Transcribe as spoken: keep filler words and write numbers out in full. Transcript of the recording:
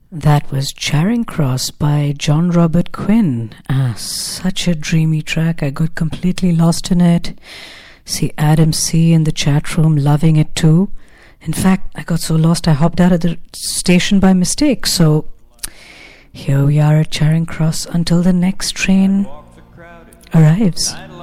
That was Charing Cross by John Robert Quinn. Ah, such a dreamy track. I got completely lost in it. See Adam C. in the chat room loving it too. In fact, I got so lost I hopped out of the station by mistake. So here we are at Charing Cross until the next train arrives.